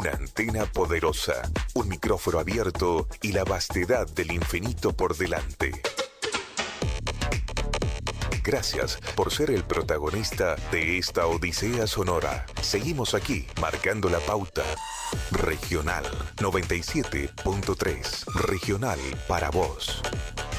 Una antena poderosa, un micrófono abierto y la vastedad del infinito por delante. Gracias por ser el protagonista de esta odisea sonora. Seguimos aquí, marcando la pauta. Regional 97.3. Regional para vos.